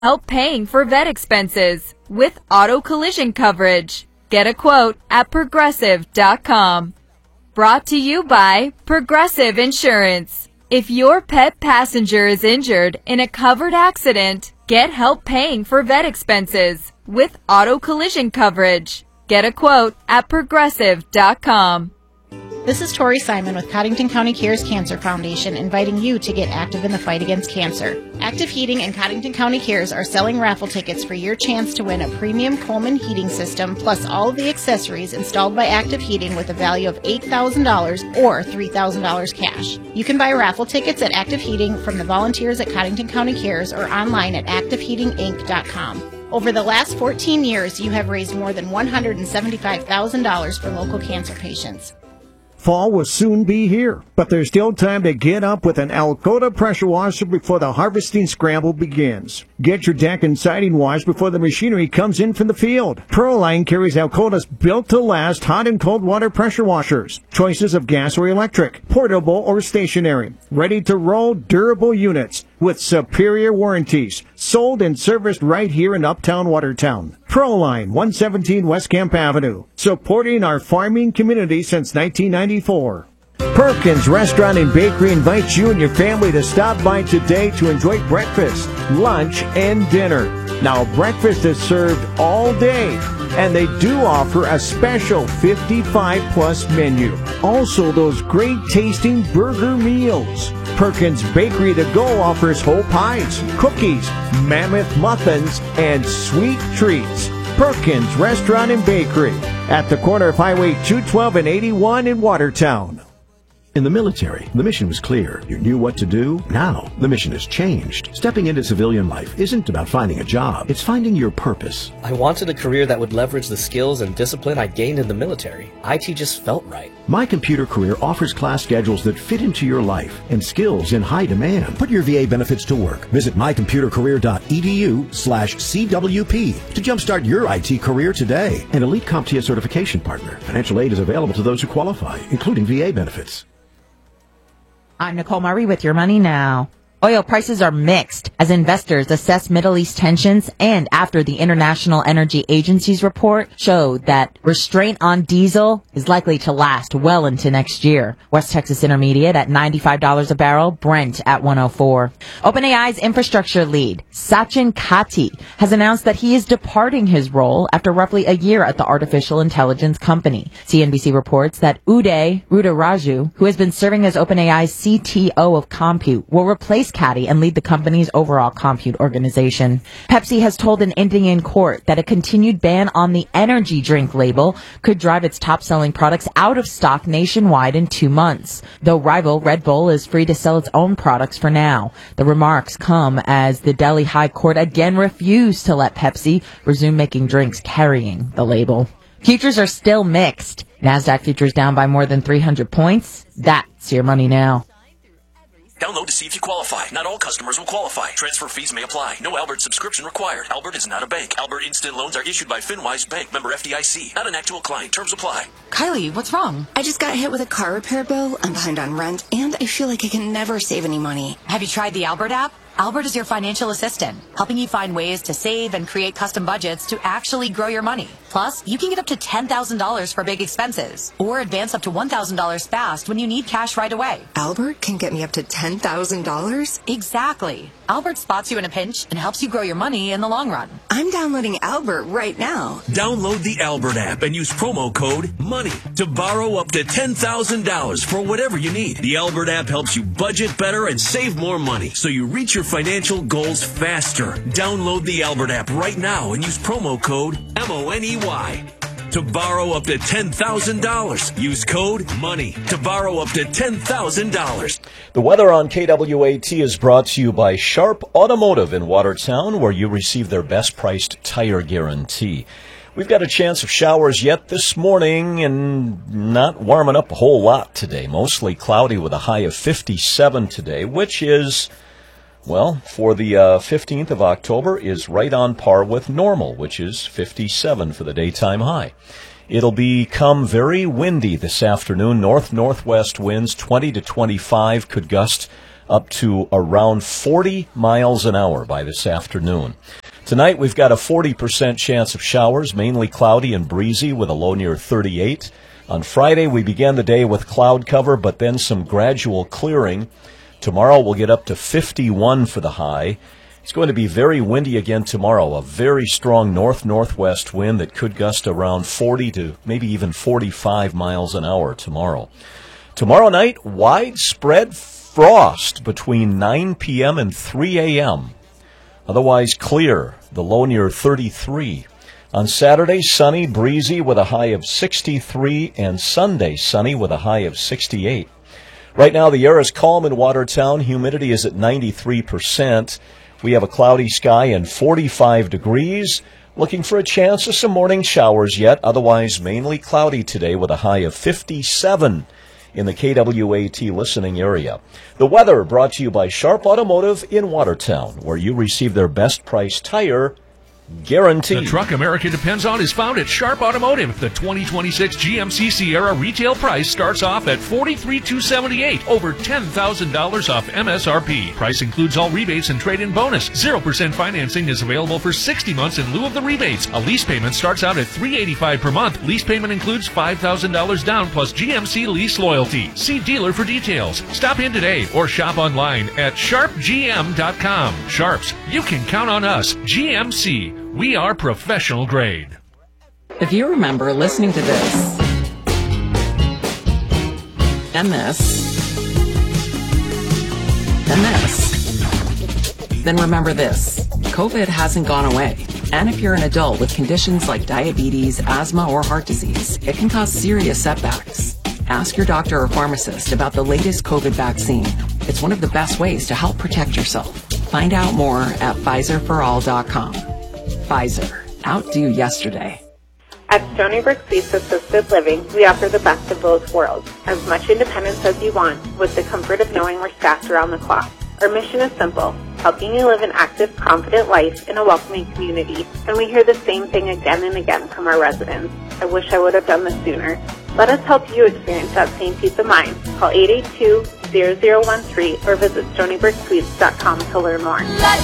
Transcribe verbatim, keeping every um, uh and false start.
Help paying for vet expenses with auto collision coverage. Get a quote at progressive dot com. Brought to you by Progressive Insurance. If your pet passenger is injured in a covered accident, get help paying for vet expenses with auto collision coverage. Get a quote at progressive dot com. This is Tori Simon with Cottington County Cares Cancer Foundation, inviting you to get active in the fight against cancer. Active Heating and Cottington County Cares are selling raffle tickets for your chance to win a premium Coleman heating system plus all of the accessories installed by Active Heating with a value of eight thousand dollars or three thousand dollars cash. You can buy raffle tickets at Active Heating from the volunteers at Cottington County Cares or online at active heating inc dot com. Over the last fourteen years, you have raised more than one hundred seventy-five thousand dollars for local cancer patients. Fall will soon be here, but there's still time to get up with an Alcoda pressure washer before the harvesting scramble begins. Get your deck and siding washed before the machinery comes in from the field. Proline carries Alcoda's built-to-last hot and cold water pressure washers. Choices of gas or electric, portable or stationary. Ready-to-roll, durable units with superior warranties. Sold and serviced right here in Uptown Watertown. Proline, one seventeen West Camp Avenue. Supporting our farming community since nineteen ninety-four. Perkins Restaurant and Bakery invites you and your family to stop by today to enjoy breakfast, lunch, and dinner. Now, breakfast is served all day, and they do offer a special fifty-five plus menu. Also, those great tasting burger meals. Perkins Bakery to Go offers whole pies, cookies, mammoth muffins, and sweet treats. Perkins Restaurant and Bakery at the corner of Highway two twelve and eighty-one in Watertown. In the military, the mission was clear. You knew what to do. Now, the mission has changed. Stepping into civilian life isn't about finding a job. It's finding your purpose. I wanted a career that would leverage the skills and discipline I gained in the military. I T just felt right. My Computer Career offers class schedules that fit into your life and skills in high demand. Put your V A benefits to work. Visit my computer career dot e d u slash c w p to jumpstart your I T career today. An Elite CompTIA certification partner. Financial aid is available to those who qualify, including V A benefits. I'm Nicole Murray with Your Money Now. Oil prices are mixed as investors assess Middle East tensions, and after the International Energy Agency's report showed that restraint on diesel is likely to last well into next year. West Texas Intermediate at ninety-five dollars a barrel, Brent at one oh four. OpenAI's infrastructure lead, Sachin Katti, has announced that he is departing his role after roughly a year at the artificial intelligence company. C N B C reports that Uday Ruduraju, who has been serving as OpenAI's C T O of Compute, will replace Katti and lead the company's overall compute organization. Pepsi has told an Indian court that a continued ban on the energy drink label could drive its top-selling products out of stock nationwide in two months, though rival Red Bull is free to sell its own products for now. The remarks come as the Delhi High Court again refused to let Pepsi resume making drinks carrying the label. Futures are still mixed. NASDAQ futures down by more than three hundred points. That's Your Money Now. Download to see if you qualify. Not all customers will qualify. Transfer fees may apply. No Albert subscription required. Albert is not a bank. Albert Instant Loans are issued by FinWise Bank, member F D I C. Not an actual client. Terms apply. Kylie, what's wrong? I just got hit with a car repair bill. I'm behind on rent, and I feel like I can never save any money. Have you tried the Albert app? Albert is your financial assistant, helping you find ways to save and create custom budgets to actually grow your money. Plus, you can get up to ten thousand dollars for big expenses, or advance up to one thousand dollars fast when you need cash right away. Albert can get me up to ten thousand dollars? Exactly. Albert spots you in a pinch and helps you grow your money in the long run. I'm downloading Albert right now. Download the Albert app and use promo code MONEY to borrow up to ten thousand dollars for whatever you need. The Albert app helps you budget better and save more money, so you reach your financial goals faster. Download the Albert app right now and use promo code M O N E Y to borrow up to ten thousand dollars. Use code MONEY to borrow up to ten thousand dollars. The weather on K W A T is brought to you by Sharp Automotive in Watertown, where you receive their best-priced tire guarantee. We've got a chance of showers yet this morning and not warming up a whole lot today. Mostly cloudy with a high of fifty-seven today, which is, well, for the uh, fifteenth of October, is right on par with normal, which is fifty-seven for the daytime high. It'll become very windy this afternoon. North-northwest winds, twenty to twenty-five, could gust up to around forty miles an hour by this afternoon. Tonight we've got a forty percent chance of showers, mainly cloudy and breezy with a low near thirty-eight. On Friday we began the day with cloud cover, but then some gradual clearing. Tomorrow we'll get up to fifty-one for the high. It's going to be very windy again tomorrow, a very strong north-northwest wind that could gust around forty to maybe even forty-five miles an hour tomorrow. Tomorrow night, widespread frost between nine p.m. and three a.m. Otherwise clear, the low near thirty-three. On Saturday, sunny, breezy with a high of sixty-three, and Sunday, sunny with a high of sixty-eight. Right now, the air is calm in Watertown. Humidity is at ninety-three percent. We have a cloudy sky and forty-five degrees. Looking for a chance of some morning showers yet. Otherwise, mainly cloudy today with a high of fifty-seven in the K W A T listening area. The weather brought to you by Sharp Automotive in Watertown, where you receive their best price tire guarantee. The truck America depends on is found at Sharp Automotive. The twenty twenty-six G M C Sierra retail price starts off at forty-three thousand two hundred seventy-eight dollars, over ten thousand dollars off M S R P. Price includes all rebates and trade-in bonus. zero percent financing is available for sixty months in lieu of the rebates. A lease payment starts out at three hundred eighty-five dollars per month. Lease payment includes five thousand dollars down plus G M C lease loyalty. See dealer for details. Stop in today or shop online at sharp g m dot com. Sharps, you can count on us. G M C. We are professional grade. If you remember listening to this, and this, and this, then remember this. COVID hasn't gone away. And if you're an adult with conditions like diabetes, asthma, or heart disease, it can cause serious setbacks. Ask your doctor or pharmacist about the latest COVID vaccine. It's one of the best ways to help protect yourself. Find out more at Pfizer for all dot com. Pfizer. Outdo yesterday. At Stony Brook Suites Assisted Living, we offer the best of both worlds. As much independence as you want, with the comfort of knowing we're staffed around the clock. Our mission is simple, helping you live an active, confident life in a welcoming community. And we hear the same thing again and again from our residents. I wish I would have done this sooner. Let us help you experience that same peace of mind. Call eight eight two, zero zero one three or visit stony brook suites dot com to learn more.